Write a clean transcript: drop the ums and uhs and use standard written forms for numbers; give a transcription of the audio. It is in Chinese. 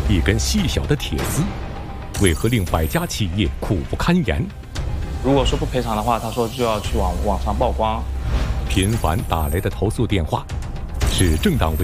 一根细小的铁丝，为何令百家企业苦不堪言？ 如果说不赔偿的话，他说就要去网上曝光。 频繁打来的投诉电话，是政党委